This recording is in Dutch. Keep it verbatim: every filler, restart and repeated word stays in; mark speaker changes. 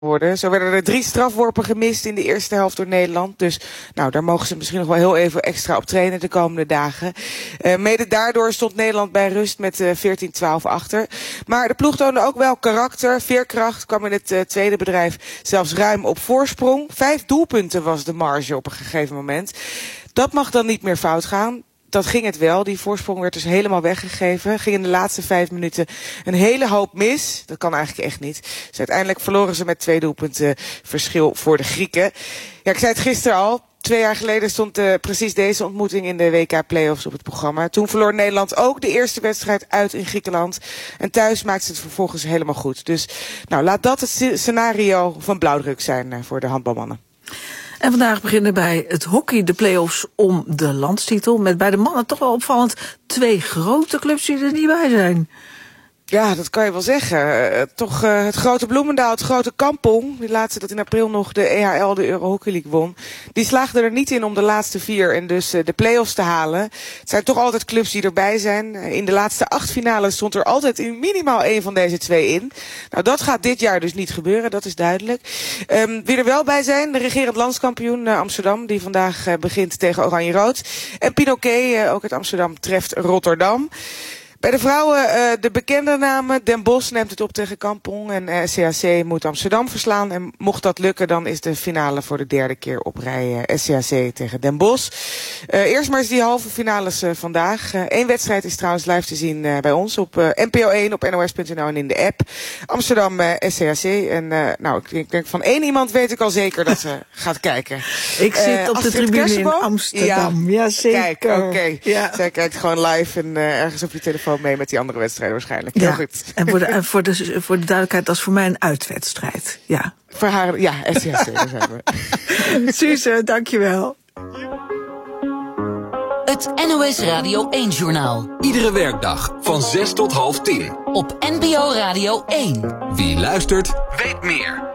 Speaker 1: worden. Zo werden er drie strafworpen gemist in de eerste helft door Nederland. Dus nou, daar mogen ze misschien nog wel heel even extra op trainen de komende dagen. Uh, mede daardoor stond Nederland bij rust met uh, veertien twaalf achter. Maar de ploeg toonde ook wel karakter, veerkracht, kwam in het uh, tweede bedrijf zelfs ruim op voorsprong. Vijf doelpunten was de marge op een gegeven moment. Dat mag dan niet meer fout gaan. Dat ging het wel. Die voorsprong werd dus helemaal weggegeven. Ging in de laatste vijf minuten een hele hoop mis. Dat kan eigenlijk echt niet. Dus uiteindelijk verloren ze met twee doelpunten verschil voor de Grieken. Ja, ik zei het gisteren al. Twee jaar geleden stond uh, precies deze ontmoeting in de W K-playoffs op het programma. Toen verloor Nederland ook de eerste wedstrijd uit in Griekenland. En thuis maakte ze het vervolgens helemaal goed. Dus nou, laat dat het scenario van blauwdruk zijn uh, voor de handbalmannen.
Speaker 2: En vandaag beginnen bij het hockey de play-offs om de landstitel. Met bij de mannen toch wel opvallend twee grote clubs die er niet bij zijn.
Speaker 1: Ja, dat kan je wel zeggen. Uh, toch uh, het grote Bloemendaal, het grote Kampong. Die laatste dat in april nog de E H L, de Euro Hockey League, won. Die slaagden er niet in om de laatste vier en dus uh, de play-offs te halen. Het zijn toch altijd clubs die erbij zijn. Uh, in de laatste acht finales stond er altijd in minimaal één van deze twee in. Nou, dat gaat dit jaar dus niet gebeuren, dat is duidelijk. Um, wie er wel bij zijn, de regerend landskampioen uh, Amsterdam, die vandaag uh, begint tegen Oranje-Rood. En Pinoquet, uh, ook uit Amsterdam, treft Rotterdam. Bij de vrouwen uh, de bekende namen. Den Bosch neemt het op tegen Kampong. En uh, S C A C moet Amsterdam verslaan. En mocht dat lukken, dan is de finale voor de derde keer op rij uh, S C A C tegen Den Bosch. Uh, eerst maar eens die halve finales uh, vandaag. Eén uh, wedstrijd is trouwens live te zien uh, bij ons op uh, N P O één, op N O S punt N L en in de app. Amsterdam uh, S C A C. En uh, nou, ik denk, denk van één iemand weet ik al zeker dat ze gaat kijken.
Speaker 2: Ik zit
Speaker 1: uh,
Speaker 2: op de tribune in Amsterdam. Ja, ja zeker.
Speaker 1: Kijk, oké. Okay.
Speaker 2: Ja.
Speaker 1: Zij kijkt gewoon live en uh, ergens op je telefoon mee met die andere wedstrijden waarschijnlijk. Heel
Speaker 2: ja.
Speaker 1: goed.
Speaker 2: En voor de, voor, de, voor de duidelijkheid, dat is voor mij een uitwedstrijd. Ja.
Speaker 1: Voor haar, ja, S C A C, daar zijn we.
Speaker 2: Suze, dankjewel.
Speaker 3: Het N O S Radio één-journaal.
Speaker 4: Iedere werkdag van zes tot half tien.
Speaker 3: Op N P O Radio één.
Speaker 4: Wie luistert, weet meer.